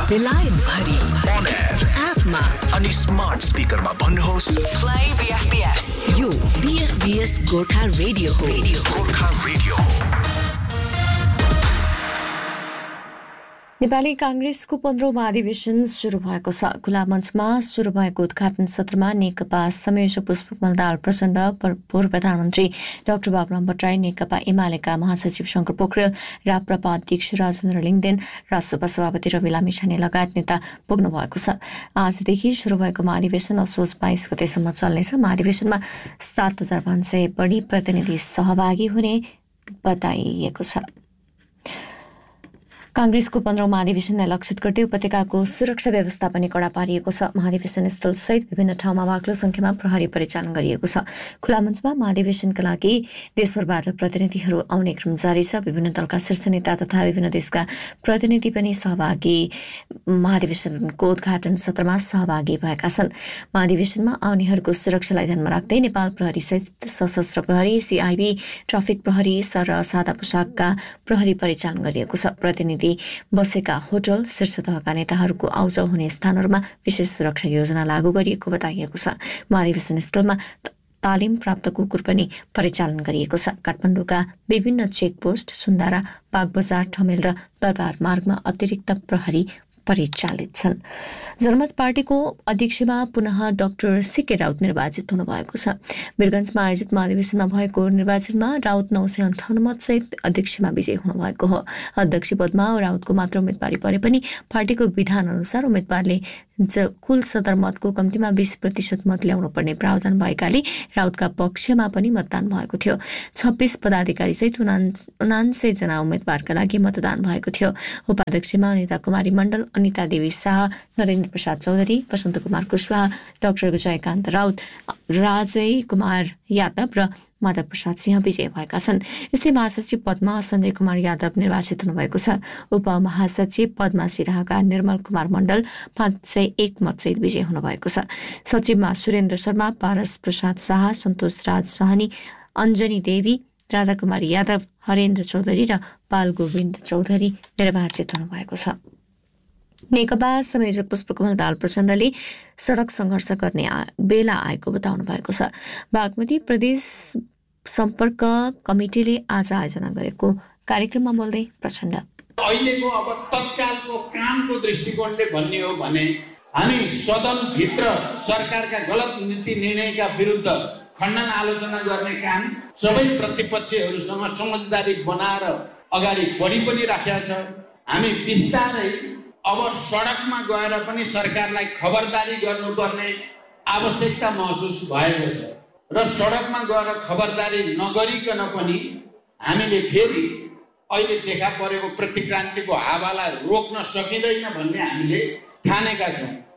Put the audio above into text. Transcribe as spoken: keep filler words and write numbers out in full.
बेलायत भरि on air एपमा अनि स्मार्ट स्पिकरमा भन्नुहोस् प्ले बीएफपीएस। यो बीएफपीएस गोर्खा रेडियो हो। गोर्खा रेडियो हो। नेपाली कांग्रेसको पन्ध्रौं महाधिवेशन सुरु भएको छ। खुला मञ्चमा सुरु भएको उद्घाटन सत्रमा नेकपा संयोजक पुष्पकमल दाहाल प्रचण्ड, पूर्व प्रधानमन्त्री डाक्टर बाबुराम भट्टराई, नेकपा एमालेका महासचिव शंकर पोखरेल, राप्रपा अध्यक्ष राजेन्द्र लिङदेन, राष्ट्रसभा सभापति रवि लामिछाने लगायत नेता पुग्नु भएको छ। आजदेखि सुरु भएको महाधिवेशन असोज बाइस गतेसम्म चल्नेछ। महाधिवेशनमा सात हजार पाँच सय बढी प्रतिनिधि सहभागी हुने बताइएको छ। कांग्रेसको पन्ध्रौं महाधिवेशनलाई लक्षित गर्दै उपत्यकाको सुरक्षा व्यवस्था पनि कडा पारिएको छ। महाधिवेशन स्थल सहित विभिन्न ठाउँमा बाक्लो संख्यामा प्रहरी परिचालन गरिएको छ। खुला मञ्चमा महाधिवेशनका लागि देशभरबाट प्रतिनिधिहरू आउने क्रम जारी छ। विभिन्न दलका शीर्ष नेता तथा विभिन्न देशका प्रतिनिधि पनि सहभागी महाधिवेशनको उद्घाटन सत्रमा सहभागी भएका छन्। महाधिवेशनमा आउनेहरूको सुरक्षालाई ध्यानमा राख्दै नेपाल प्रहरी सहित सशस्त्र प्रहरी, सीआईबी, ट्राफिक प्रहरी र सादा पोसाकका प्रहरी परिचालन गरिएको छ। प्रतिनिधि बसेका होटल, शीर्ष तहका नेताहरूको आउजाउ हुने स्थानहरूमा विशेष सुरक्षा योजना लागू गरिएको बताइएको छ। महाधिवेशन स्थलमा तालिम प्राप्त कुकुर पनि परिचालन गरिएको छ। काठमाडौँका विभिन्न चेकपोस्ट, सुन्दारा, बागबजार, ठमेल र दरबार मार्गमा अतिरिक्त प्रहरी परिचालित छन्। जनमत पार्टीको अध्यक्षमा पुनः डाक्टर सीके राउत निर्वाचित हुनुभएको छ। वीरगञ्जमा आयोजित महाधिवेशनमा भएको निर्वाचनमा राउत नौ सय अन्ठाउन्न मत सहित अध्यक्षमा विजयी हुनुभएको हो। अध्यक्ष पदमा राउतको मात्र उम्मेदवारी परे पनि पार्टीको विधान अनुसार उम्मेदवारले कुल सदरमतको कम्तीमा बीस प्रतिशत मत ल्याउनु पर्ने प्रावधान भएकाले राउतका पक्षमा पनि मतदान भएको थियो। छब्बीस पदाधिकारी सहित उनान्सय जना उम्मेदवारका लागि मतदान भएको थियो। उपाध्यक्षमा अनिता कुमारी मण्डल, अनिता देवी शाह, नरेन्द्र प्रसाद चौधरी, वसन्त कुमार कुशवाहा, डाक्टर जयकान्त राउत, राजय कुमार यादव र माधव प्रसाद सिंह विजय भएका छन्। यस्तै महासचिव पदमा सञ्जय कुमार यादव निर्वाचित हुनुभएको छ। उपमहासचिव पदमा सिराहाका निर्मल कुमार मण्डल पाँच सय एक मतसहित विजय हुनुभएको छ। सचिवमा सुरेन्द्र शर्मा, पारस प्रसाद शाह, सन्तोष राज सहनी, अञ्जनी देवी, राधा कुमारी यादव, हरेन्द्र चौधरी र पाल गोविन्द चौधरी निर्वाचित हुनुभएको छ। नेकपा संयोजक पुष्पकमल दाहाल प्रचण्डले सडक सङ्घर्ष गर्ने बेला आएको बताउनु भएको छ। बागमती प्रदेश सम्पर्क कमिटीले आज आयोजना गरेको कार्यक्रममा बोल्दै प्रचण्ड अहिलेको अब तत्कालको कामको दृष्टिकोणले भन्ने हो भने हामी सदनभित्र सरकारका गलत नीति निर्णयका विरुद्ध खण्डन आलोचना गर्ने काम सबै प्रतिपक्षहरूसँग समझदारी बनाएर अगाडि बढी पनि राखेका छ। हामी बिस्तारै अब सडकमा गएर पनि सरकारलाई खबरदारी गर्नुपर्ने आवश्यकता महसुस भएको छ र सडकमा गएर खबरदारी नगरिकन पनि हामीले फेरि अहिले देखा परेको प्रतिक्रान्तिको हावालाई रोक्न सकिँदैन भन्ने हामीले ठानेका छौँ।